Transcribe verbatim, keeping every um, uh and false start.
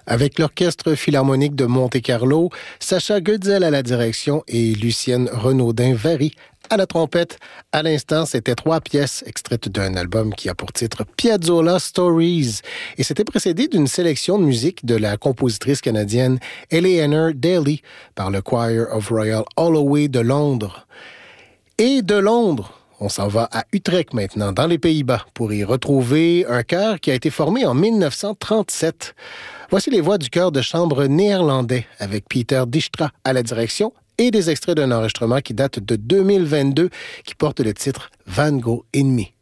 avec l'Orchestre philharmonique de Monte-Carlo, Sacha Goetzel à la direction et Lucienne Renaudin-Vary à la trompette. À l'instant, c'était trois pièces extraites d'un album qui a pour titre Piazzolla Stories. Et c'était précédé d'une sélection de musique de la compositrice canadienne Eleanor Daly par le Choir of Royal Holloway de Londres. Et de Londres, on s'en va à Utrecht maintenant, dans les Pays-Bas, pour y retrouver un chœur qui a été formé en dix-neuf cent trente-sept. Voici les voix du chœur de chambre néerlandais avec Peter Dijkstra à la direction et des extraits d'un enregistrement qui date de deux mille vingt-deux qui porte le titre Van Gogh in Me.